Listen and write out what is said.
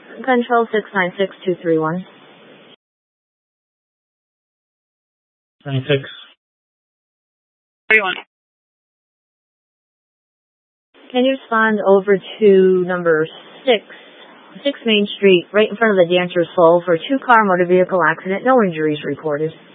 Control 696-231. 96. 31. Can you respond over to number 6 Main Street, right in front of the Dancer's Soul, for a 2-car motor vehicle accident, no injuries reported.